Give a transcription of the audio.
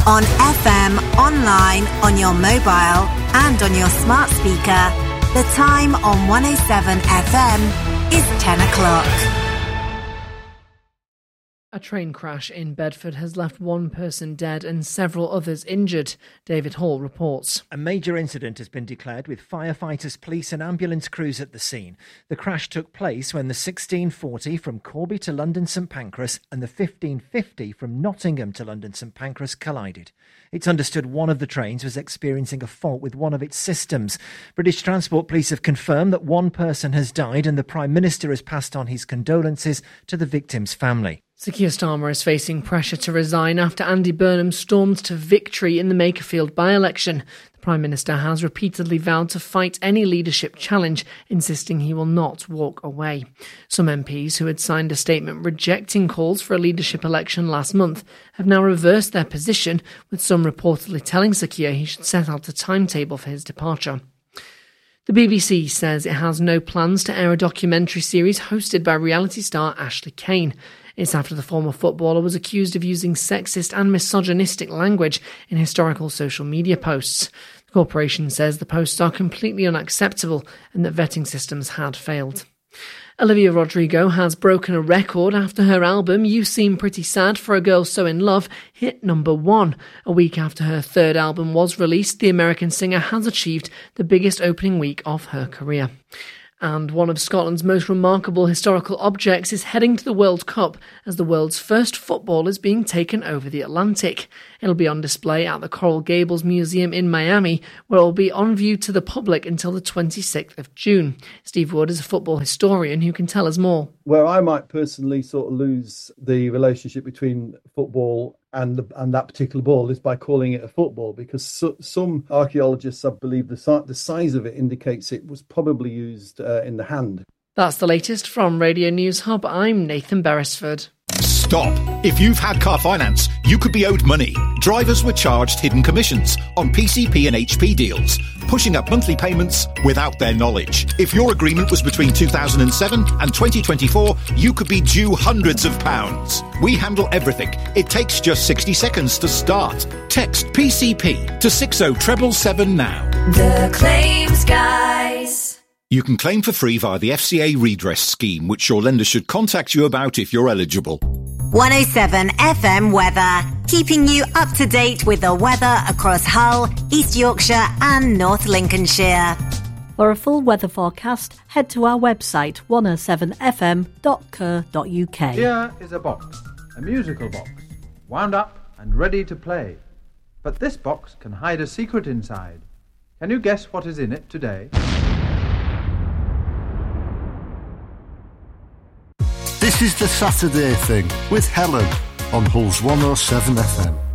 On FM, online, on your mobile and on your smart speaker. The time on 107 FM is 10 o'clock. A train crash in Bedford has left one person dead and several others injured. David Hall reports. A major incident has been declared with firefighters, police and ambulance crews at the scene. The crash took place when the 1640 from Corby to London St Pancras and the 1550 from Nottingham to London St Pancras collided. It's understood one of the trains was experiencing a fault with one of its systems. British Transport Police have confirmed that one person has died and the Prime Minister has passed on his condolences to the victim's family. Sir Keir Starmer is facing pressure to resign after Andy Burnham stormed to victory in the Makerfield by-election. The Prime Minister has repeatedly vowed to fight any leadership challenge, insisting he will not walk away. Some MPs who had signed a statement rejecting calls for a leadership election last month have now reversed their position, with some reportedly telling Sir Keir he should set out a timetable for his departure. The BBC says it has no plans to air a documentary series hosted by reality star Ashley Cain. It's after the former footballer was accused of using sexist and misogynistic language in historical social media posts. The corporation says the posts are completely unacceptable and that vetting systems had failed. Olivia Rodrigo has broken a record after her album You Seem Pretty Sad for a Girl So In Love hit number 1. A week after her third album was released, the American singer has achieved the biggest opening week of her career. And one of Scotland's most remarkable historical objects is heading to the World Cup as the world's first football is being taken over the Atlantic. It'll be on display at the Coral Gables Museum in Miami, where it will be on view to the public until the 26th of June. Steve Wood is a football historian who can tell us more. Where I might personally sort of lose the relationship between football and that particular ball is by calling it a football, because some archaeologists, I believe, the size of it indicates it was probably used in the hand. That's the latest from Radio News Hub. I'm Nathan Beresford. Stop. If you've had car finance, you could be owed money. Drivers were charged hidden commissions on PCP and HP deals, pushing up monthly payments without their knowledge. If your agreement was between 2007 and 2024, you could be due hundreds of pounds. We handle everything. It takes just 60 seconds to start. Text PCP to 60777 now. The Claims Guys. You can claim for free via the FCA redress scheme, which your lender should contact you about if you're eligible. 107 FM weather, keeping you up to date with the weather across Hull, East Yorkshire and North Lincolnshire. For a full weather forecast, head to our website 107fm.co.uk. Here is a box, a musical box, wound up and ready to play. But this box can hide a secret inside. Can you guess what is in it today? This is the Saturday Thing with Helen on Hull's 107 FM.